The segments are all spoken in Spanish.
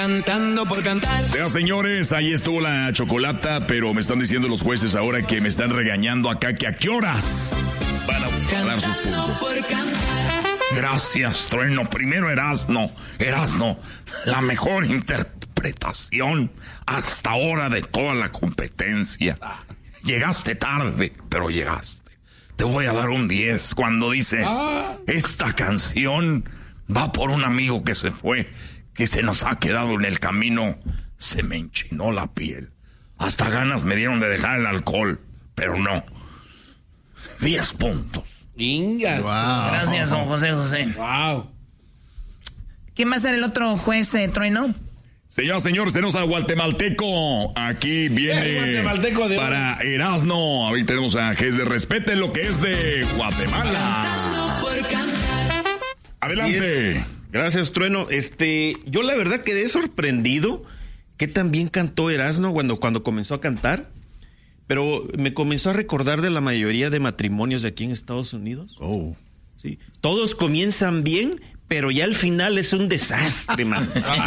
Cantando por cantar. Señores, ahí estuvo la chocolata, pero me están diciendo los jueces ahora que me están regañando acá que a qué horas van a dar sus puntos. Gracias, Trueno. Primero Erasno, la mejor interpretación hasta ahora de toda la competencia. Llegaste tarde, pero llegaste. Te voy a dar un 10 cuando dices, esta canción va por un amigo que se fue, que se nos ha quedado en el camino. Se me enchinó la piel. Hasta ganas me dieron de dejar el alcohol, pero no. 10 puntos. Ingas. Wow. Gracias, don José. Wow. ¿Quién va a ser el otro juez, Trueno? Señor, tenemos a Guatemalteco. Aquí viene Guatemalteco de para Erasno. Ahorita tenemos a Gese. Respeten lo que es de Guatemala. Adelante. Gracias, Trueno. Yo la verdad quedé sorprendido que también cantó Erasno cuando comenzó a cantar, pero me comenzó a recordar de la mayoría de matrimonios de aquí en Estados Unidos. Oh. Sí. Todos comienzan bien, pero ya al final es un desastre, man.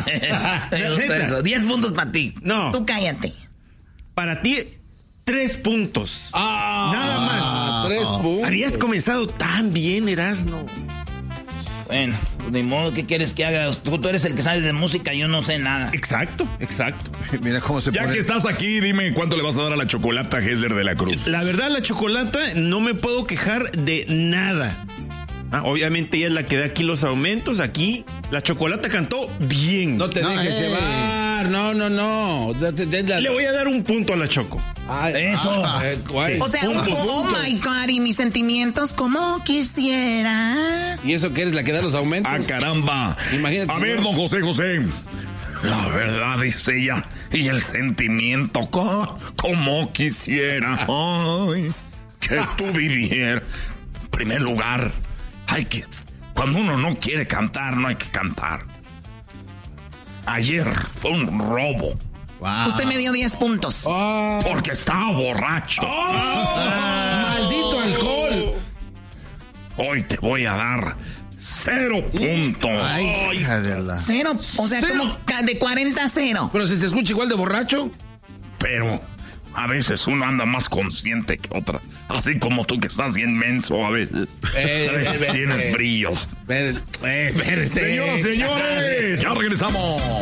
10 puntos para ti. No. Tú cállate. Para ti, 3 puntos. Nada más. 3 puntos. Habías comenzado tan bien, Erasno. Bueno, de modo, ¿qué quieres que haga? Tú eres el que sabes de música, yo no sé nada. Exacto. Mira cómo se Ya pone. que estás aquí, dime cuánto le vas a dar a la chocolata Gessler de la Cruz. La verdad, la chocolata no me puedo quejar de nada. Obviamente ella es la que da aquí los aumentos. Aquí la chocolata cantó bien. No te dejes llevar. No. Le voy a dar un punto a la Choco. Eso. O sea, oh my God, y mis sentimientos, como quisiera. ¿Y eso que eres la que da los aumentos? ¡Ah, caramba! Imagínate. A ver, don José. La verdad, dice ella, y el sentimiento, como quisiera. Ay, que tú vivieras. En primer lugar, cuando uno no quiere cantar, no hay que cantar. Ayer fue un robo. Wow. Usted me dio 10 puntos. Porque estaba borracho. ¡Maldito alcohol! Hoy te voy a dar 0 puntos. Ay, hija de la... 0, o sea, como de 40 a 0. Pero si se escucha igual de borracho. Pero a veces uno anda más consciente que otra. Así como tú que estás bien menso a veces. Tienes brillos. Espérese. Señoras, señores, ya regresamos.